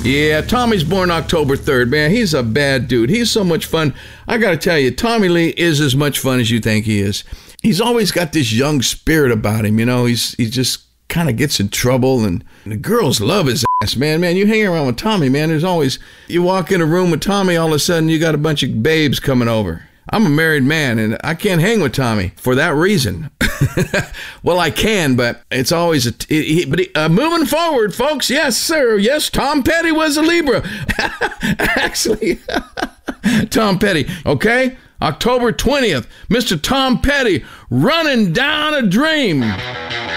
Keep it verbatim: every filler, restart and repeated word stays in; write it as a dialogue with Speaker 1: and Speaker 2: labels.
Speaker 1: Yeah, Tommy's born October third, man. He's a bad dude. He's so much fun. I gotta tell you, Tommy Lee is as much fun as you think he is. He's always got this young spirit about him, you know. He's he just kind of gets in trouble, and the girls love his ass, man. Man, you hang around with Tommy, man, there's always, you walk in a room with Tommy, all of a sudden you got a bunch of babes coming over. I'm a married man, and I can't hang with Tommy for that reason. Well, I can, but it's always a. It, he, but he, uh, moving forward, folks. Yes, sir. Yes, Tom Petty was a Libra. Actually, Tom Petty. Okay, October twentieth, Mister Tom Petty, Running Down a Dream.